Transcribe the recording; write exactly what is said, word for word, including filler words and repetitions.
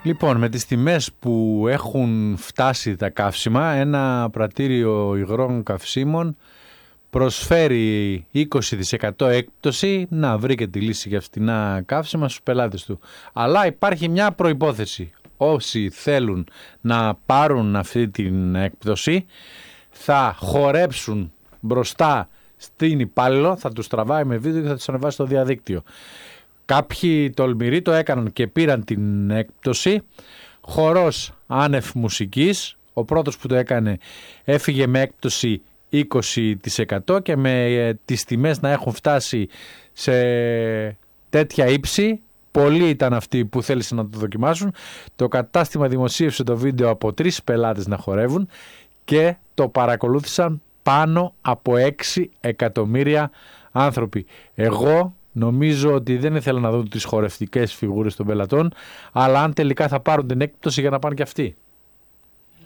Λοιπόν, με τις τιμές που έχουν φτάσει τα καύσιμα, ένα πρατήριο υγρών καυσίμων προσφέρει είκοσι τοις εκατό έκπτωση να βρει και τη λύση για φτηνά καύσιμα στους πελάτες του. Αλλά υπάρχει μια προϋπόθεση. Όσοι θέλουν να πάρουν αυτή την έκπτωση θα χορέψουν μπροστά στην υπάλληλο, θα τους τραβάει με βίντεο και θα τους ανεβάσει στο διαδίκτυο. Κάποιοι τολμηροί το έκαναν και πήραν την έκπτωση. Χορός άνευ μουσικής. Ο πρώτος που το έκανε έφυγε με έκπτωση είκοσι τοις εκατό και με τις τιμές να έχουν φτάσει σε τέτοια ύψη. Πολλοί ήταν αυτοί που θέλησαν να το δοκιμάσουν. Το κατάστημα δημοσίευσε το βίντεο από τρεις πελάτες να χορεύουν και το παρακολούθησαν πάνω από έξι εκατομμύρια άνθρωποι. Εγώ νομίζω ότι δεν ήθελα να δω τις χορευτικές φιγούρες των πελατών, αλλά αν τελικά θα πάρουν την έκπτωση για να πάνε και αυτοί.